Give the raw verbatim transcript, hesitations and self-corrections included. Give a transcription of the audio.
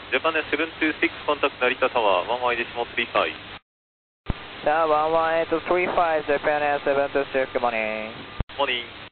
Japan Air seven two six, contact Narita Tower, one one decimal three five. Tower one one eight three five, Japan Air seven two six, good morning. Morning.